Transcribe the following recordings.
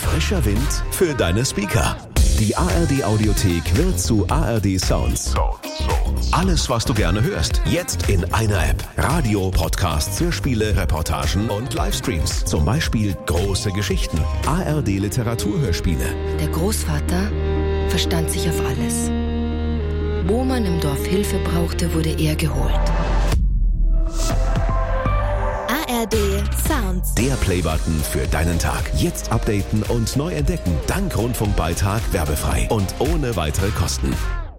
Frischer Wind für deine Speaker. Die ARD Audiothek wird zu ARD Sounds. Alles, was du gerne hörst, jetzt in einer App. Radio, Podcasts, Hörspiele, Reportagen und Livestreams. Zum Beispiel Große Geschichten, ARD Literaturhörspiele. Der Großvater verstand sich auf alles. Wo man im Dorf Hilfe brauchte, wurde er geholt. ARD Sounds. Der Playbutton für deinen Tag. Jetzt updaten und neu entdecken. Dank Rundfunkbeitrag werbefrei und ohne weitere Kosten.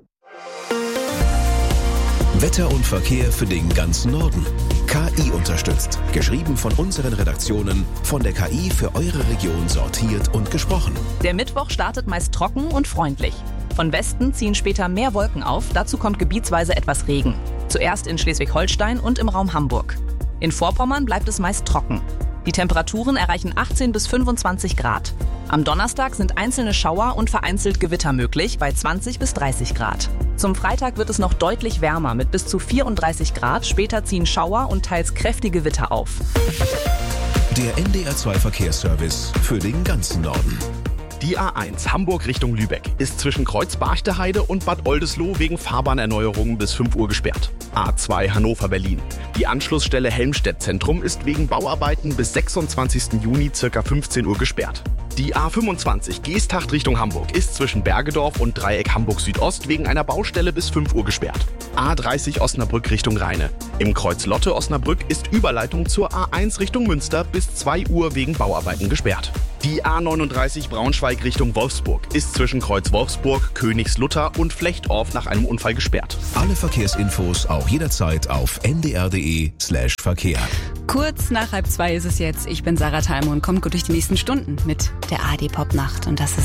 Wetter und Verkehr für den ganzen Norden. KI unterstützt. Geschrieben von unseren Redaktionen, von der KI für eure Region sortiert und gesprochen. Der Mittwoch startet meist trocken und freundlich. Von Westen ziehen später mehr Wolken auf, dazu kommt gebietsweise etwas Regen. Zuerst in Schleswig-Holstein und im Raum Hamburg. In Vorpommern bleibt es meist trocken. Die Temperaturen erreichen 18 bis 25 Grad. Am Donnerstag sind einzelne Schauer und vereinzelt Gewitter möglich bei 20 bis 30 Grad. Zum Freitag wird es noch deutlich wärmer mit bis zu 34 Grad. Später ziehen Schauer und teils kräftige Gewitter auf. Der NDR2 Verkehrsservice für den ganzen Norden. Die A1 Hamburg Richtung Lübeck ist zwischen Kreuz-Barchteheide und Bad Oldesloe wegen Fahrbahnerneuerungen bis 5 Uhr gesperrt. A2 Hannover-Berlin. Die Anschlussstelle Helmstedt-Zentrum ist wegen Bauarbeiten bis 26. Juni ca. 15 Uhr gesperrt. Die A25 Geesthacht Richtung Hamburg ist zwischen Bergedorf und Dreieck Hamburg Südost wegen einer Baustelle bis 5 Uhr gesperrt. A30 Osnabrück Richtung Rheine. Im Kreuz Lotte Osnabrück ist Überleitung zur A1 Richtung Münster bis 2 Uhr wegen Bauarbeiten gesperrt. Die A39 Braunschweig Richtung Wolfsburg ist zwischen Kreuz Wolfsburg, Königslutter und Flechtorf nach einem Unfall gesperrt. Alle Verkehrsinfos auch jederzeit auf ndr.de/Verkehr. Kurz nach 1:30 ist es jetzt. Ich bin Sarah Thalmo und kommt gut durch die nächsten Stunden mit der ARD Popnacht. Und das ist